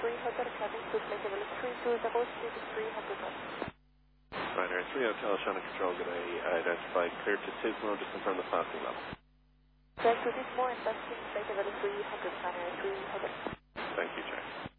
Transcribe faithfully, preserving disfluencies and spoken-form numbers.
three Hotel, cabin to flight level three two zero, speed three hundred knots. Ryanair three Hotel, Shannon Control, good day, identified, clear to Tismo, just confirm the passing level. Back to Tismo and passing flight level three hundred, Ryanair three Hotel. Thank you, Jack.